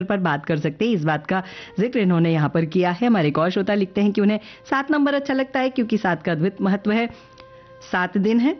पर बात कर सकते हैं, इस बात का जिक्र इन्होंने यहाँ पर किया है। हमारे एक और श्रोता लिखते हैं कि उन्हें 7 नंबर अच्छा लगता है क्योंकि 7 का अद्भुत महत्व है। 7 दिन है,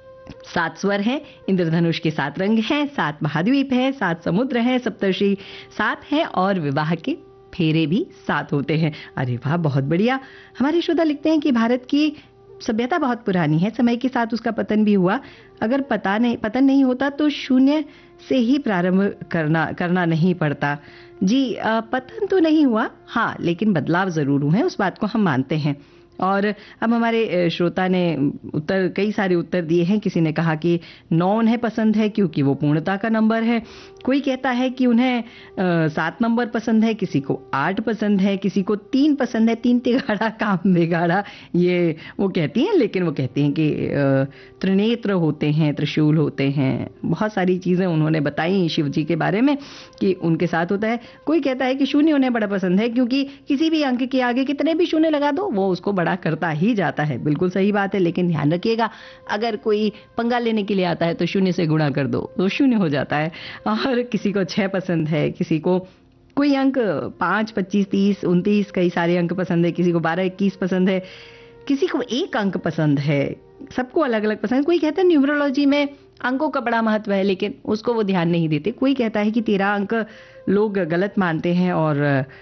7 स्वर हैं, इंद्रधनुष के 7 रंग हैं, 7 महाद्वीप है, 7 समुद्र हैं, सप्तर्षि 7 हैं और विवाह के फेरे भी 7 होते हैं। अरे वाह, बहुत बढ़िया। हमारे श्रोता लिखते हैं कि भारत की सभ्यता बहुत पुरानी है, समय के साथ उसका पतन भी हुआ। अगर पतन नहीं होता तो शून्य से ही प्रारंभ करना नहीं पड़ता। जी, पतन तो नहीं हुआ, हाँ, लेकिन बदलाव जरूर हुए हैं, उस बात को हम मानते हैं। और अब हमारे श्रोता ने कई सारे उत्तर दिए हैं। किसी ने कहा कि 9 उन्हें पसंद है क्योंकि वो पूर्णता का नंबर है। कोई कहता है कि उन्हें 7 नंबर पसंद है, किसी को 8 पसंद है, किसी को 3 पसंद है। 3 तिगाड़ा काम बिगाड़ा, ये वो कहती हैं, लेकिन वो कहती हैं कि त्रिनेत्र होते हैं, त्रिशूल होते हैं, बहुत सारी चीज़ें उन्होंने बताई शिव जी के बारे में कि उनके साथ होता है। कोई कहता है कि शून्य उन्हें बड़ा पसंद है क्योंकि किसी भी अंक के आगे कितने भी शून्य लगा दो वो उसको बड़ा करता ही जाता है। बिल्कुल सही बात है, लेकिन ध्यान रखिएगा, अगर कोई पंगा लेने के लिए आता है तो शून्य से गुणा कर दो तो शून्य हो जाता है। और किसी को 6 पसंद है, किसी को कोई अंक 5, 25, 30, 29 कई सारे अंक पसंद है, किसी को 12, 21 पसंद है, किसी को 1 अंक पसंद है। सबको अलग अलग पसंद। कोई कहता है न्यूमरोलॉजी में अंकों का बड़ा महत्व है, लेकिन उसको वो ध्यान नहीं देते। कोई कहता है कि 13 अंक लोग गलत मानते हैं और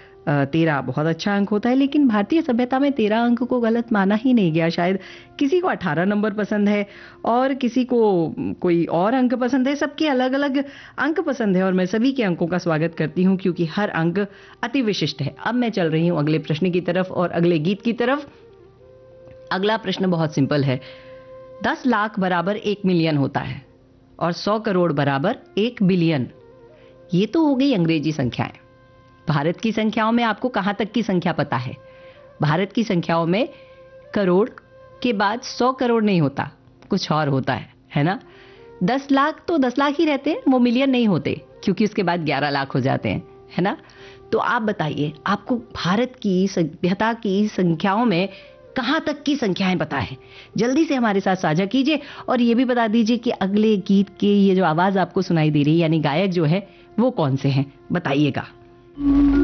13 बहुत अच्छा अंक होता है, लेकिन भारतीय सभ्यता में 13 अंक को गलत माना ही नहीं गया। शायद किसी को 18 नंबर पसंद है और किसी को कोई और अंक पसंद है। सबके अलग अलग अंक पसंद है और मैं सभी के अंकों का स्वागत करती हूँ क्योंकि हर अंक अति विशिष्ट है। अब मैं चल रही हूँ अगले प्रश्न की तरफ और अगले गीत की तरफ। अगला प्रश्न बहुत सिंपल है। 10 लाख बराबर 1 मिलियन होता है और 100 करोड़ बराबर 1 बिलियन। ये तो हो गई अंग्रेजी संख्याएं। भारत की संख्याओं में आपको कहां तक की संख्या पता है? भारत की संख्याओं में करोड़ के बाद 100 करोड़ नहीं होता, कुछ और होता है ना? 10 लाख तो 10 लाख ही रहते हैं, वो मिलियन नहीं होते क्योंकि उसके बाद 11 लाख हो जाते हैं, है ना? तो आप बताइए, आपको भारत की सभ्यता की संख्याओं में कहां तक की संख्याएं पता है? जल्दी से हमारे साथ साझा कीजिए और ये भी बता दीजिए कि अगले गीत की ये जो आवाज आपको सुनाई दे रही है, यानी गायक जो है वो कौन से हैं, बताइएगा।